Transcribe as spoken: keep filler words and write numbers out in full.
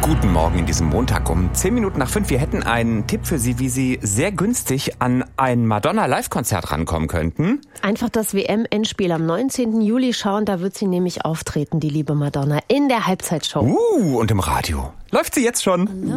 Guten Morgen in diesem Montag um zehn Minuten nach fünf. Wir hätten einen Tipp für Sie, wie Sie sehr günstig an ein Madonna-Live-Konzert rankommen könnten. Einfach das W M-Endspiel am neunzehnten Juli schauen, da wird sie nämlich auftreten, die liebe Madonna, in der Halbzeitshow. Uh, und im Radio. Läuft sie jetzt schon?